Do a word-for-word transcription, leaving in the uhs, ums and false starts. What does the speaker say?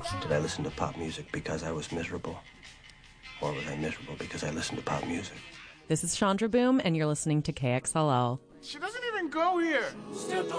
Did I listen to pop music because I was miserable? Or was I miserable because I listened to pop music? This is Chandra Boom, and you're listening to K X L L. She doesn't even go here.